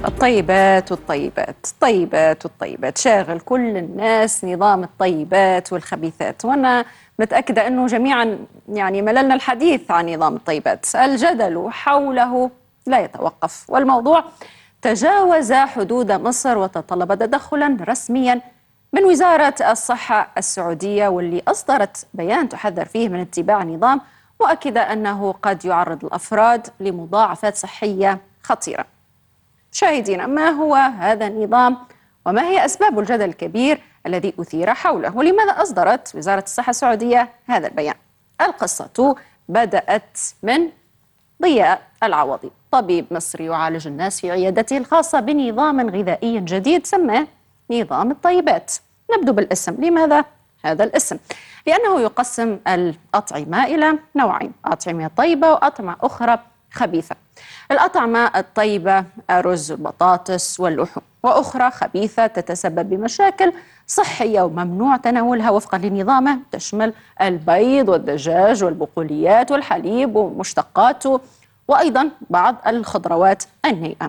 الطيبات والطيبات الطيبات والطيبات شاغل كل الناس نظام الطيبات والخبيثات، وأنا متأكدة أنه جميعا مللنا الحديث عن نظام الطيبات. الجدل حوله لا يتوقف، والموضوع تجاوز حدود مصر وتطلب تدخلا رسميا من وزارة الصحة السعودية، واللي أصدرت بيان تحذر فيه من اتباع النظام، مؤكدة أنه قد يعرض الأفراد لمضاعفات صحية خطيرة. مشاهدينا، ما هو هذا النظام وما هي أسباب الجدل الكبير الذي أثير حوله، ولماذا أصدرت وزارة الصحة السعودية هذا البيان؟ القصة بدأت من ضياء العوضي، طبيب مصري يعالج الناس في عيادته الخاصة بنظام غذائي جديد سماه نظام الطيبات. نبدأ بالاسم. لماذا هذا الاسم؟ لأنه يقسم الأطعمة إلى نوعين: أطعمة طيبة وأطعمة أخرى خبيثة. الأطعمة الطيبة الرز والبطاطس واللحوم، وأخرى خبيثة تتسبب بمشاكل صحية وممنوع تناولها وفقا لنظامه، تشمل البيض والدجاج والبقوليات والحليب ومشتقاته، وأيضا بعض الخضروات النيئة.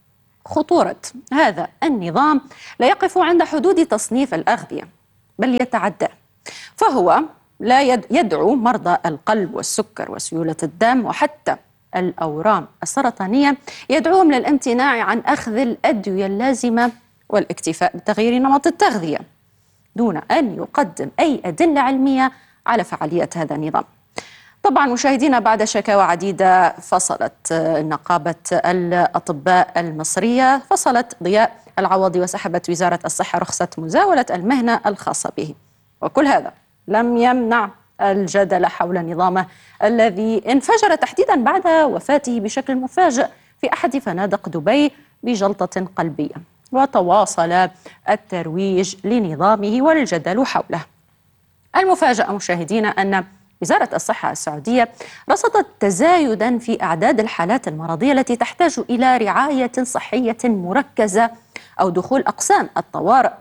خطورة هذا النظام لا يقف عند حدود تصنيف الأغذية، بل يتعدى، فهو لا يدعو مرضى القلب والسكر وسيولة الدم وحتى الأورام السرطانية، يدعوهم للامتناع عن أخذ الأدوية اللازمة والاكتفاء بتغيير نمط التغذية دون أن يقدم أي أدلة علمية على فعالية هذا النظام. طبعا مشاهدينا، بعد شكاوى عديدة فصلت نقابة الأطباء المصرية، فصلت ضياء العوضي وسحبت وزارة الصحة رخصة مزاولة المهنة الخاصة به، وكل هذا لم يمنع الجدل حول نظامه الذي انفجر تحديدا بعد وفاته بشكل مفاجئ في أحد فنادق دبي بجلطة قلبية، وتواصل الترويج لنظامه والجدل حوله. المفاجأة مشاهدينا أن وزارة الصحة السعودية رصدت تزايدا في أعداد الحالات المرضية التي تحتاج إلى رعاية صحية مركزة أو دخول أقسام الطوارئ.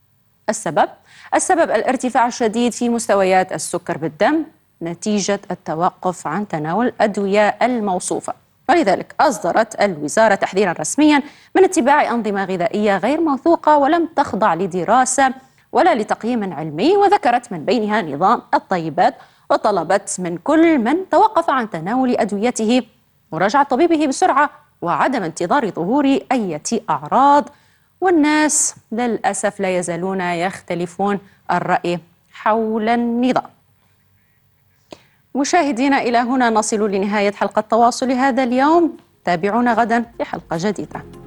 السبب الارتفاع الشديد في مستويات السكر بالدم نتيجة التوقف عن تناول الأدوية الموصوفة، ولذلك أصدرت الوزارة تحذيرا رسميا من اتباع أنظمة غذائية غير موثوقة ولم تخضع لدراسة ولا لتقييم علمي، وذكرت من بينها نظام الطيبات، وطلبت من كل من توقف عن تناول أدويته مراجعة طبيبه بسرعة وعدم انتظار ظهور أي أعراض. والناس للأسف لا يزالون يختلفون الرأي حول النظام. مشاهدينا، إلى هنا نصل لنهاية حلقة تواصل هذا اليوم. تابعونا غدا في حلقة جديدة.